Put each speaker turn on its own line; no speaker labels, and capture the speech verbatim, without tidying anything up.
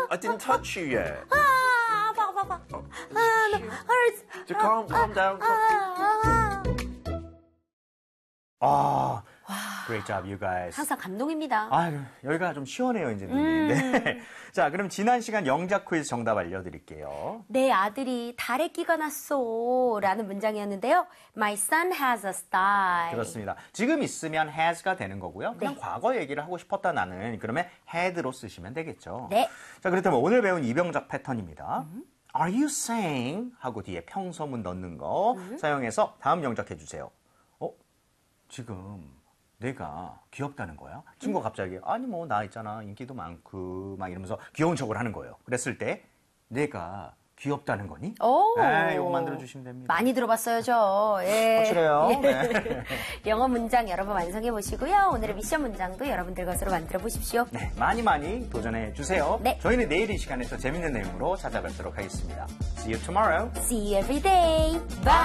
I didn't touch you yet.
아, 아파, 아파, 아파.
Oh,
아, no, hurts.
So calm, calm down.
아,
아, great job, you guys.
항상 감동입니다.
아, 여기가 좀 시원해요, 이제 눈이.
음.
네. 자, 그럼 지난 시간 영작 퀴즈 정답 알려드릴게요.
내 아들이 달에 끼가 났어 라는 문장이었는데요. My son has a style.
그렇습니다. 지금 있으면 has가 되는 거고요. 그냥
네.
과거 얘기를 하고 싶었다 나는 그러면 had로 쓰시면 되겠죠.
네.
자, 그렇다면 오늘 배운 이병작 패턴입니다. 음. Are you saying? 하고 뒤에 평서문 넣는 거 음. 사용해서 다음 영작 해주세요. 어? 지금 내가 귀엽다는 거야? 친구가 갑자기 아니 뭐 나 있잖아 인기도 많고 막 이러면서 귀여운 척을 하는 거예요. 그랬을 때 내가 귀엽다는 거니?
오.
네, 이거 만들어주시면 됩니다.
많이 들어봤어요, 저. 예.
확실해요.
예.
네.
영어 문장 여러 번 완성해 보시고요. 오늘의 미션 문장도 여러분들 것으로 만들어 보십시오.
네, 많이 많이 도전해 주세요.
네.
저희는 내일 이 시간에 더 재밌는 내용으로 찾아뵙도록 하겠습니다. See you tomorrow.
See you every day. Bye.